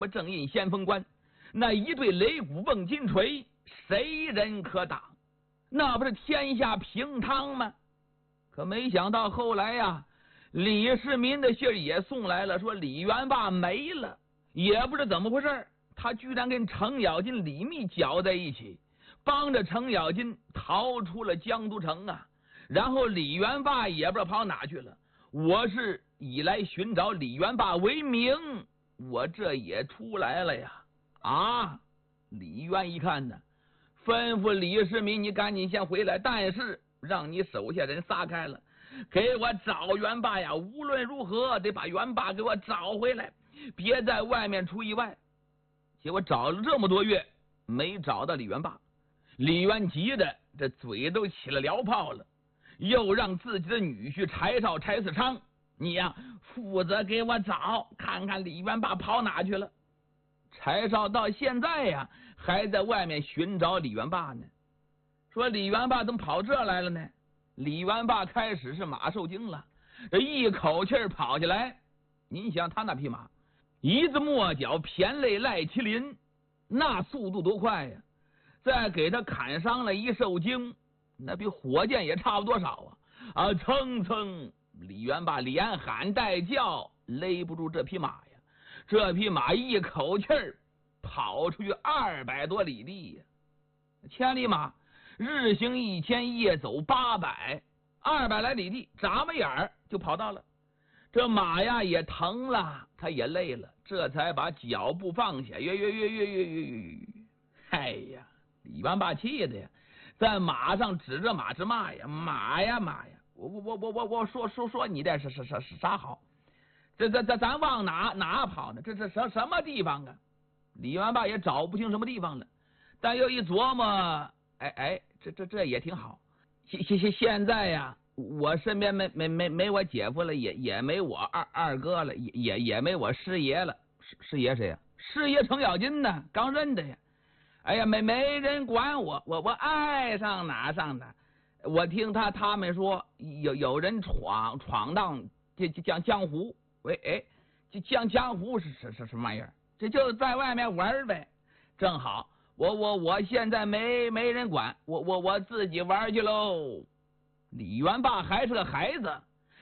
我正印先锋官，那一对擂鼓瓮金锤，谁人可挡？那不是天下平汤吗？可没想到后来呀，李世民的信也送来了，说李元霸没了，也不知怎么回事，他居然跟程咬金、李密搅在一起，帮着程咬金逃出了江都城啊。然后李元霸也不知道跑哪去了。我是以来寻找李元霸为名，我这也出来了呀！啊！李渊一看呢，吩咐李世民，你赶紧先回来，但是让你手下人撒开了，给我找元霸呀！无论如何得把元霸给我找回来，别在外面出意外。结果找了这么多月，没找到李元霸。李渊急的这嘴都起了燎泡了，又让自己的女婿柴绍、柴四昌，你呀负责给我找，看看李元霸跑哪去了。柴绍到现在呀还在外面寻找李元霸呢，说李元霸怎么跑这来了呢？李元霸开始是马受惊了，这一口气跑下来，您想他那匹马一字末脚骈类赖麒麟，那速度多快呀！再给他砍伤了一受惊，那比火箭也差不多少啊！蹭蹭，李元霸连喊带叫，勒不住这匹马呀！这匹马一口气儿跑出去200多里地呀！1000里马，日行1000，夜走800，200来里地，眨巴眼儿就跑到了。这马呀也疼了，他也累了，这才把脚步放下。哎呀！李元霸气的呀，在马上指着马直骂呀，马呀马呀！我说你这是啥好？咱往哪跑呢？这是什么地方啊？李元霸也找不清什么地方了，但又一琢磨，这也挺好。现在呀，我身边没我姐夫了，也没我二哥了，也没我师爷了。师爷谁呀？师爷程咬金呢，刚认的呀。哎呀，没人管我爱上哪上哪。我听他们说有人闯荡这江湖。喂，这江湖是什么玩意儿？这就是在外面玩呗。正好我现在没人管，我自己玩去喽。李元霸还是个孩子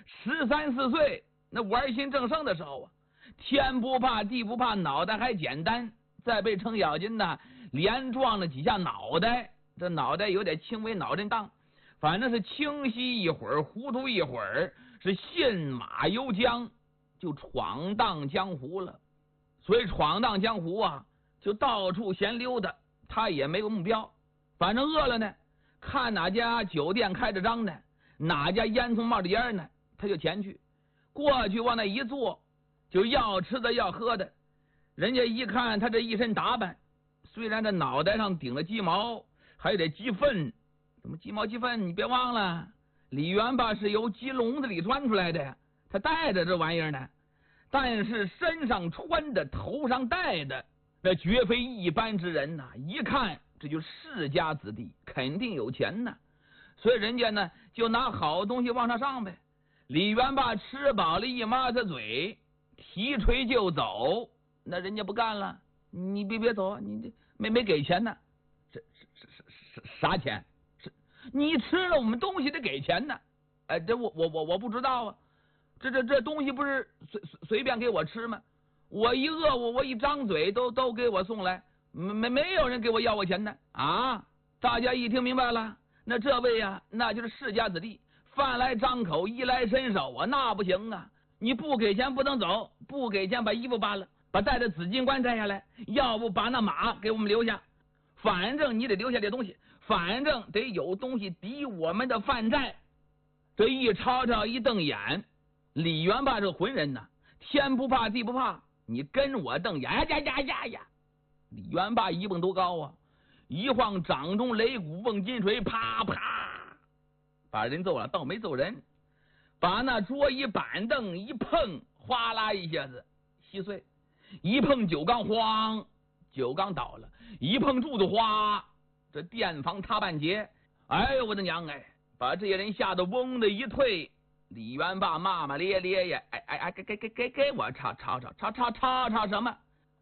，13、14岁，那玩心正盛的时候啊，天不怕地不怕，脑袋还简单。再被程咬金呢连撞了几下脑袋，这脑袋有点轻微脑震荡，反正是清晰一会儿，糊涂一会儿，是信马由缰，就闯荡江湖了。所以闯荡江湖啊，就到处闲溜达，他也没有目标，反正饿了呢，看哪家酒店开着张呢，哪家烟囱冒着烟呢，他就前去，过去往那一坐，就要吃的要喝的。人家一看他这一身打扮，虽然这脑袋上顶了鸡毛，还得鸡粪，怎么鸡毛鸡粪？你别忘了，李元霸是由鸡笼子里钻出来的呀，他带着这玩意儿呢。但是身上穿的，头上戴的，那绝非一般之人呐！一看这就是世家子弟，肯定有钱呐。所以人家呢就拿好东西往上上呗。李元霸吃饱了一抹子嘴，提锤就走。那人家不干了，你别走，你这没给钱呢。这啥钱？是你吃了我们东西得给钱呢。哎，这我不知道啊。这东西不是随便给我吃吗？我一饿我一张嘴都给我送来，没有人给我要我钱的啊！大家一听明白了，那这位呀，那就是世家子弟，饭来张口，衣来伸手啊，那不行啊！你不给钱不能走，不给钱把衣服扒了，把戴的紫金冠摘下来，要不把那马给我们留下，反正你得留下这东西，反正得有东西抵我们的饭债。这一吵吵一瞪眼，李元霸这个浑人呐，天不怕地不怕，你跟我瞪眼呀！李元霸一蹦多高啊，一晃掌中擂鼓瓮金锤，啪啪，把人揍了，倒没揍人，把那桌椅板凳一碰，哗啦一下子稀碎，一碰酒缸，慌，酒缸倒了，一碰柱子，哗，这店房塌半截。哎呦我的娘哎，把这些人吓得嗡的一退。李元霸骂骂咧咧呀，给我吵什么？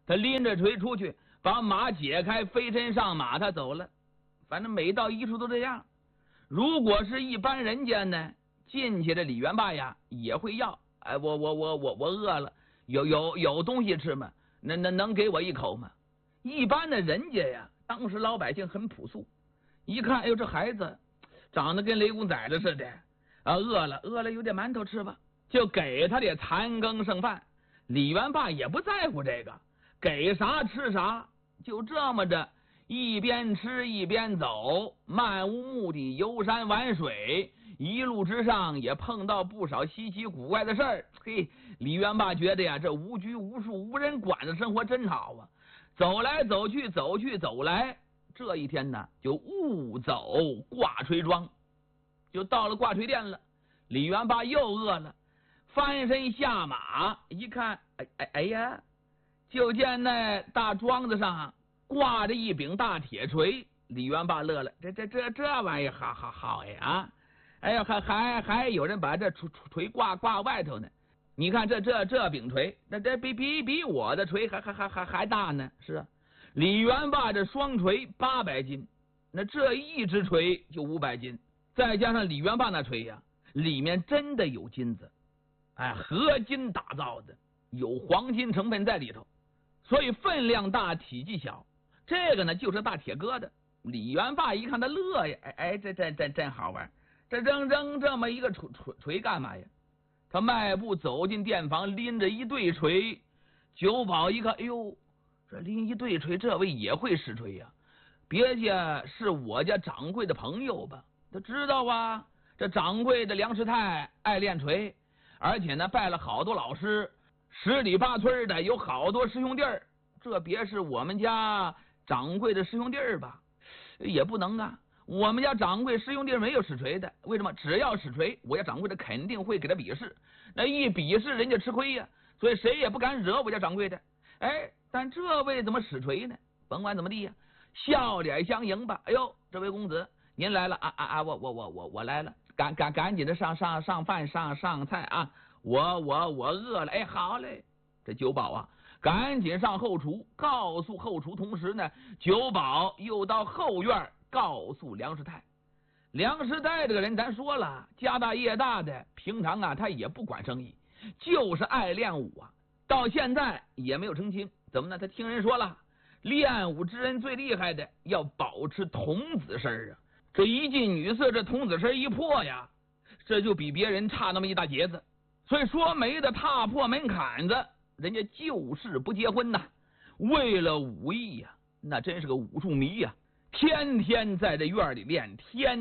他拎着锤出去，把马解开，飞身上马，他走了。反正每到一处都这样。如果是一般人家呢，进去的李元霸呀也会要，哎，我饿了，有东西吃吗？能给我一口吗？一般的人家呀，当时老百姓很朴素，一看，哎呦，这孩子长得跟雷公崽子似的啊，饿了，有点馒头吃吧，就给他点残羹剩饭。李元霸也不在乎这个，给啥吃啥，就这么着。一边吃一边走，漫无目的游山玩水，一路之上也碰到不少稀奇古怪的事儿。嘿，李元霸觉得呀，这无拘无束、无人管的生活真好啊！走来走去，走去走来，这一天呢，就误走挂锤庄，就到了挂锤店了。李元霸又饿了，翻身下马，一看，哎呀，就见那大庄子上挂着一柄大铁锤。李元霸乐了，这玩意好呀啊！哎呀，还有人把这锤挂外头呢。你看这柄锤，这比我的锤还大呢。是啊，李元霸这双锤800斤，那这一只锤就500斤，再加上李元霸那锤呀，里面真的有金子，哎，合金打造的，有黄金成分在里头，所以分量大，体积小。这个呢就是大铁疙瘩。李元霸一看他乐呀，哎，这真好玩，这扔这么一个锤干嘛呀？他迈步走进店房，拎着一对锤。酒保一看，哎呦，这拎一对锤，这位也会使锤呀？别家是我家掌柜的朋友吧？他知道啊，这掌柜的梁师太爱练锤，而且呢拜了好多老师，10里8村的有好多师兄弟儿，这别是我们家掌柜的师兄弟儿吧？也不能啊，我们家掌柜师兄弟没有使锤的。为什么？只要使锤，我家掌柜的肯定会给他比试，那一比试人家吃亏呀，所以谁也不敢惹我家掌柜的。哎，但这位怎么使锤呢？甭管怎么地呀，笑脸相迎吧。哎呦，这位公子您来了啊！我来了，赶紧的上饭上菜啊！我饿了。哎，好嘞，这酒保啊，赶紧上后厨告诉后厨，同时呢，酒保又到后院告诉梁师太。梁师太这个人咱说了，家大业大的，平常啊他也不管生意，就是爱练武啊，到现在也没有成亲。怎么呢？他听人说了，练武之人最厉害的要保持童子身啊，这一进女色，这童子身一破呀，这就比别人差那么一大截子。所以说没的踏破门槛子，人家就是不结婚呐。为了武艺呀，那真是个武术迷呀，天天在这院里练，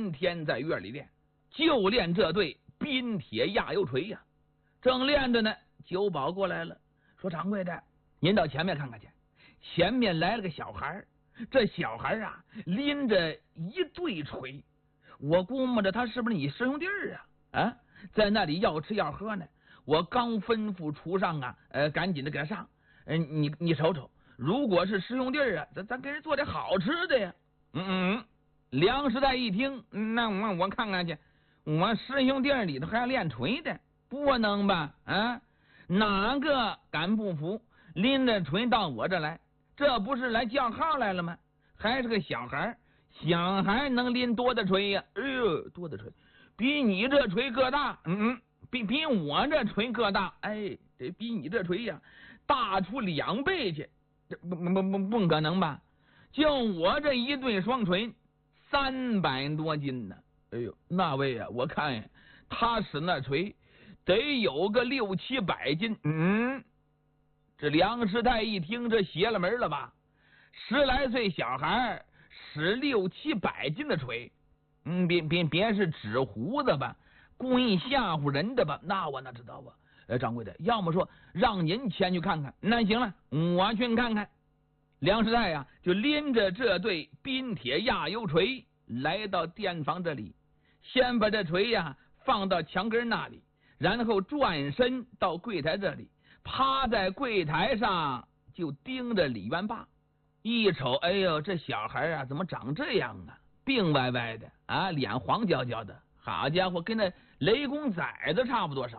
就练这对冰铁压油锤呀。正练着呢，酒保过来了，说掌柜的，您到前面看看去。前面来了个小孩，这小孩啊拎着一对锤，我估摸着他是不是你师兄弟儿啊？在那里要吃要喝呢。我刚吩咐厨上啊，赶紧的给他上。你瞅瞅，如果是师兄弟儿啊，咱给人做点好吃的呀。梁师太一听，那我看看去，我师兄弟里头还要练锤的，不能吧？啊，哪个敢不服？拎着锤到我这来，这不是来叫号来了吗？还是个小孩，小孩能拎多大锤呀？哎呦，多大锤？比你这锤个大。比我这锤个大。哎，这比你这锤呀大出2倍去，这不可能吧？就我这一对双锤300多斤呢。哎呦，那位啊，我看呀，他使那锤得有个6、700斤。这梁师太一听，这邪了门了吧？10来岁小孩使6、700斤的锤，别是纸胡子吧？故意吓唬人的吧？那我哪知道啊？掌柜的，要么说让您前去看看。那行了，我去看看。梁师太呀，就拎着这对冰铁压油锤来到店房这里，先把这锤呀放到墙根那里，然后转身到柜台这里，趴在柜台上就盯着李元霸。一瞅，哎呦，这小孩啊怎么长这样啊？病歪歪的啊，脸黄焦焦的，好家伙，跟那雷公崽子差不多少。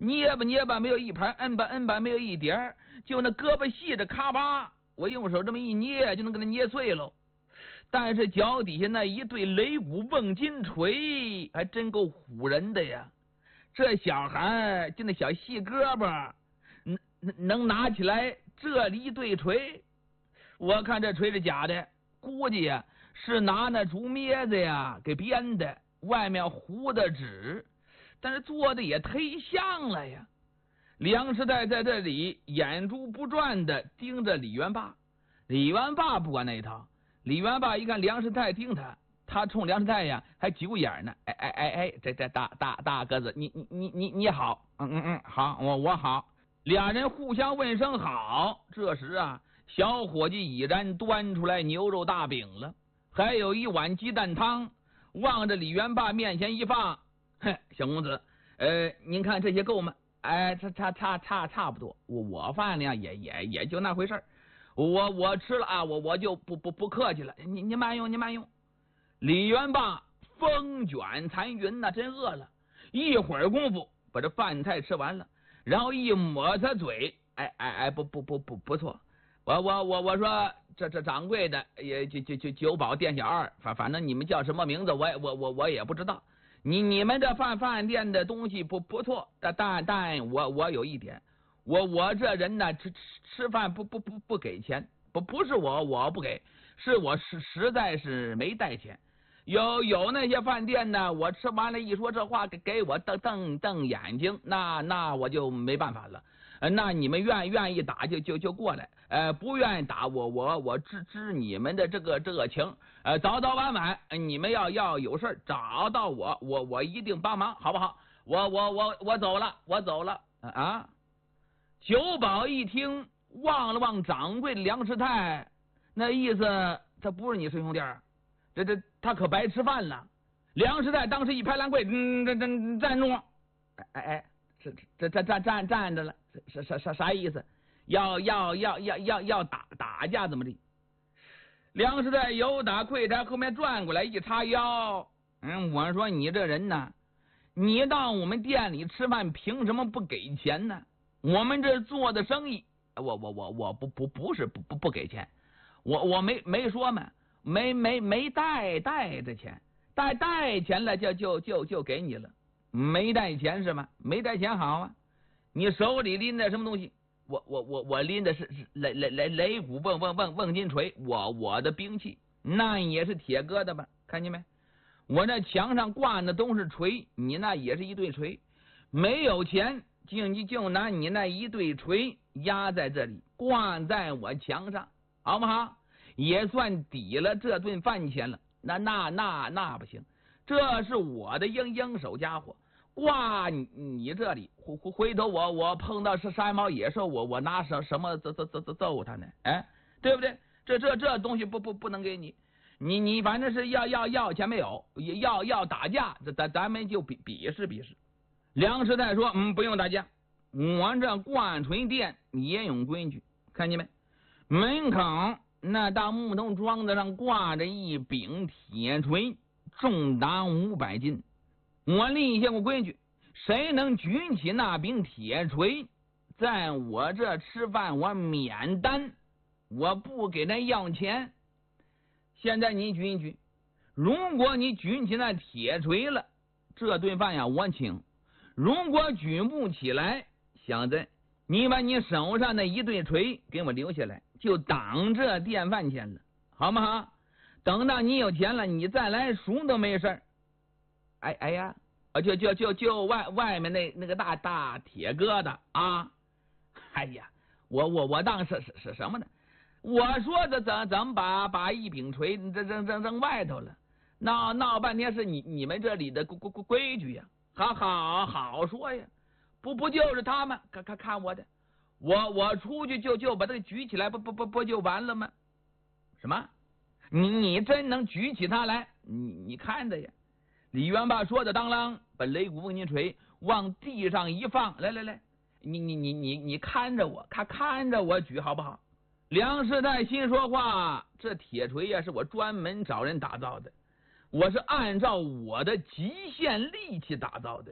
捏吧，没有一拍，摁吧，没有一点，就那胳膊细着，咔吧，我用手这么一捏，就能给它捏碎喽。但是脚底下那一对擂鼓瓮金锤，还真够唬人的呀！这小孩就那小细胳膊，能拿起来这里一对锤？我看这锤是假的，估计呀是拿那竹篾子呀给编的，外面糊的纸，但是做的也忒像了呀。梁师太在这里眼珠不转的盯着李元霸，李元霸不管那一套。李元霸一看梁师太盯他冲梁师太呀还挤眼呢。这大个子，你好，好，我好。俩人互相问声好。这时啊，小伙计已然端出来牛肉大饼了，还有一碗鸡蛋汤，望着李元霸面前一放。哼，小公子，您看这些够吗？差不多。我饭量也就那回事儿。我吃了啊，我就不客气了。您慢用。李元霸风卷残云呐，真饿了。一会儿功夫把这饭菜吃完了，然后一抹他嘴，不错。我说这掌柜的也就酒保店小二，反正你们叫什么名字，我也不知道。你们这饭店的东西不错，但我有一点。我这人呢，吃饭不给钱，不是我不给，是我实在是没带钱。有那些饭店呢，我吃完了一说这话，给我瞪眼睛，那我就没办法了。那你们愿意打就过来，不愿意打我知你们的这个情，早晚你们要有事找到我一定帮忙，好不好？我走了啊。酒保一听，望了望掌柜的梁师太，那意思他不是你师兄弟儿，这他可白吃饭了。梁师太当时一拍栏柜，站住！这站着了，啥意思？要打架怎么的？梁师太由打柜台后面转过来一叉腰，我说你这人呢，你到我们店里吃饭，凭什么不给钱呢？我们这做的生意，我不是不给钱，我没说嘛，没带着钱，带钱了就给你了，没带钱是吗？没带钱好啊，你手里拎的什么东西？我拎的是擂鼓瓮金锤，我的兵器那也是铁疙瘩吧？看见没？我那墙上挂的都是锤，你那也是一对锤，没有钱。就拿你那一对锤压在这里，挂在我墙上，好不好？也算抵了这顿饭钱了。那不行，这是我的应手家伙，挂你这里，回头我碰到是山猫野兽，我拿什么揍他呢？哎，对不对？这东西不能给你，你反正是要钱没有，要打架，咱们就比试。梁师太说：“不用打架，我这挂锤店也有规矩，看见没？门口那大木头桩子上挂着一柄铁锤，重达500斤。我立下过规矩，谁能举起那柄铁锤，在我这吃饭，我免单，我不给他要钱。现在你举一举，如果你举起那铁锤了，这顿饭呀我请。”如果举不起来，小子，你把你手上的一对锤给我留下来，就当这店饭钱了，好不好？等到你有钱了，你再来赎都没事儿。哎呀，就外面那个大铁疙瘩啊！哎呀，我当是什么呢？我说的怎么把一柄锤扔外头了？闹半天是你们这里的规矩呀！好说呀，不就是他们看我的，我出去就把这个举起来，不就完了吗？什么？你真能举起它来？你看着呀！李元霸说的当啷，把擂鼓瓮金锤往地上一放，来，你看着我，看着我举好不好？梁师太心说话，这铁锤呀是我专门找人打造的。我是按照我的极限力气打造的，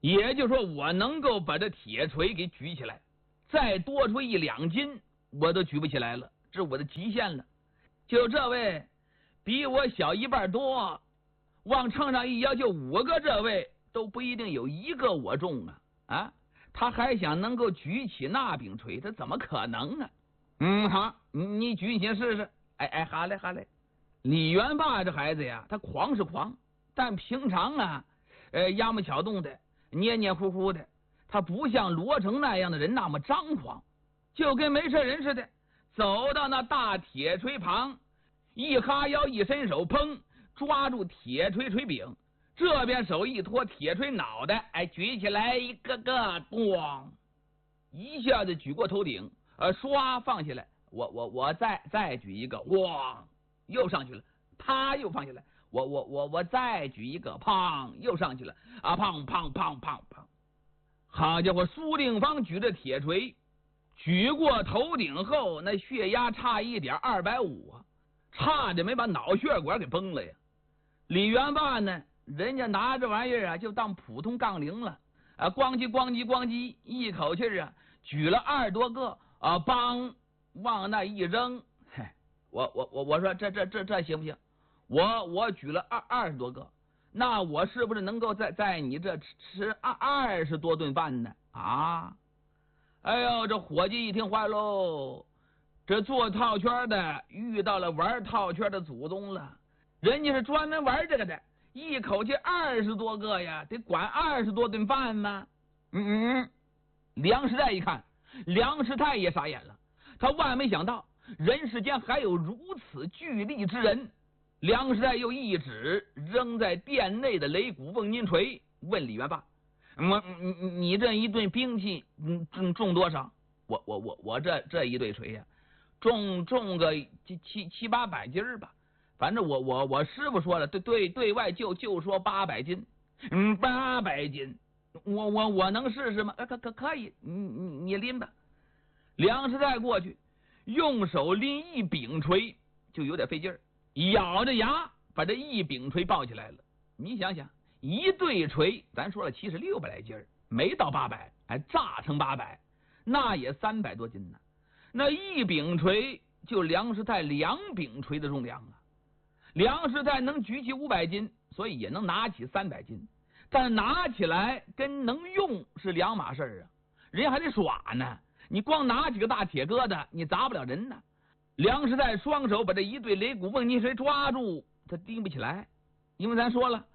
也就是说，我能够把这铁锤给举起来，再多出1、2斤，我都举不起来了，这是我的极限了。就这位比我小1半多，往秤上一摇，就5个，这位都不一定有1个我重啊！他还想能够举起那柄锤，这怎么可能啊？好，你举起试试。好嘞。李元霸这孩子呀，他狂是狂，但平常啊，丫么巧动的，黏黏糊糊的，他不像罗成那样的人那么张狂，就跟没事人似的，走到那大铁锤旁，一哈腰，一伸手，砰，抓住铁锤锤柄，这边手一托铁锤脑袋，举起来一个个，咣，一下子举过头顶，唰放下来，我再举一个，咣，又上去了，啪又放下来，我再举一个，砰又上去了，砰，好家伙，苏定方举着铁锤，举过头顶后，那血压差1点250啊，差点没把脑血管给崩了呀。李元霸呢，人家拿这玩意儿啊，就当普通杠铃了啊，咣叽，一口气啊，举了20多个啊，梆，往那一扔，我说这行不行？我举了20多个，那我是不是能够在你这吃20多顿饭呢？啊！哎呦，这伙计一听坏喽，这做套圈的遇到了玩套圈的祖宗了，人家是专门玩这个的，一口气20多个呀，得管20多顿饭吗？梁师太一看，梁师太也傻眼了，他万没想到人世间还有如此巨力之人。梁师太又一指扔在殿内的擂鼓瓮金锤，问李元霸：“你这一顿兵器，重多少？我这一对锤呀，重个7、800斤吧。反正我师傅说了，对外就说800斤，800斤，我能试试吗？可以，你拎吧。”梁师太过去，用手拎一柄锤，就有点费劲儿。咬着牙把这一柄锤抱起来了。你想想，一对锤，咱说了其实600来斤，没到800，炸成800，那也300多斤呢。那一柄锤就梁师太2柄锤的重量啊。梁师太能举起500斤，所以也能拿起300斤，但拿起来跟能用是2码事啊。人家还得耍呢，你光拿几个大铁疙瘩，你砸不了人呢。梁师太双手把这一对擂鼓瓮金锤抓住，他拎不起来，因为咱说了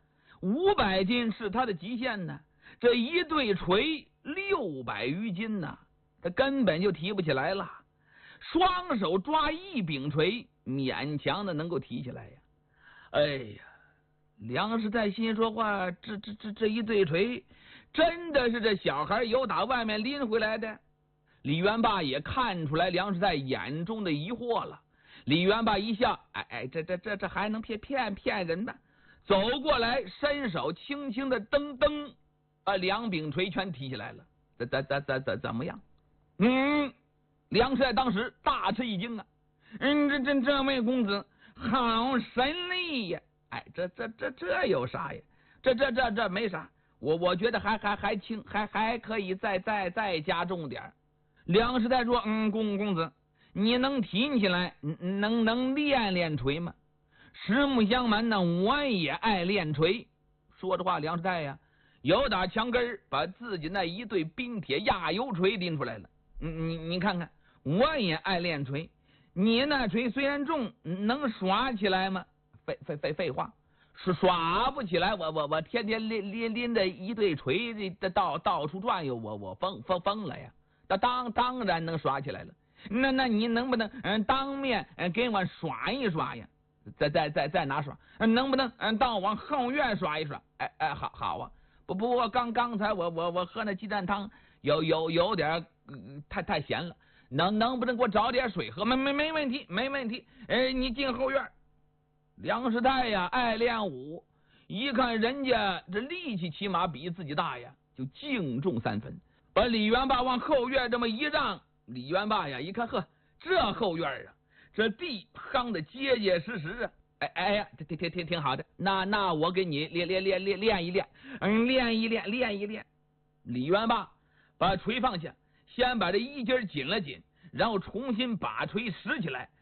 500斤是他的极限呢，这一对锤600余斤呢，他根本就提不起来了。双手抓一柄锤，勉强的能够提起来呀。哎呀，梁师太心说话，这一对锤真的是这小孩由打外面拎回来的。李元霸也看出来梁师太眼中的疑惑了。李元霸一笑，这还能骗人呢？走过来，伸手轻轻的噔，把2柄锤全提起来了。怎么样？梁师太当时大吃一惊啊！这位公子好神力呀！这有啥呀？这没啥，我觉得还轻，还可以再加重点。梁师太说：“公子，你能提起来，能练锤吗？”实不相瞒呢，我也爱练锤。说着话，梁师太呀，由打墙根把自己那一对冰铁压油锤拎出来了。你看看，我也爱练锤。你那锤虽然重，能耍起来吗？废话，是耍不起来。我天天拎着一对锤到处转悠，我疯了呀！当然能耍起来了。那你能不能当面给我耍一耍呀？在哪耍？能不能到往后院耍一耍？好啊。不过刚才我喝那鸡蛋汤有点太咸了。能不能给我找点水喝？没问题。你进后院。梁师太呀，爱练武，一看人家这力气起码比自己大呀，就敬重3分。把李元霸往后院这么一让，李元霸呀一看，呵，这后院啊，这地夯的结结实实啊！哎呀，挺好的。那我给你练一练，练一练。 李元霸把锤放下，先把这衣襟紧了紧，然后重新把锤拾起来，